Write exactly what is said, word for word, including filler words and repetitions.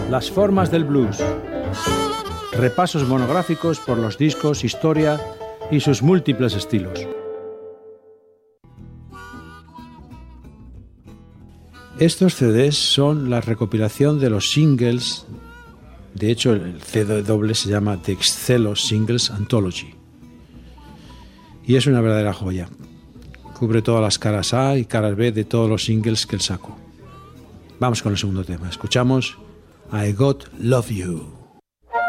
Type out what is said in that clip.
Las formas del blues. Repasos monográficos por los discos, historia y sus múltiples estilos. Estos C Ds son la recopilación de los singles. De hecho, el C D doble se llama The Excelo Singles Anthology. Y es una verdadera joya. Cubre todas las caras A y caras B de todos los singles que él sacó. Vamos con el segundo tema. Escuchamos I Got Love You.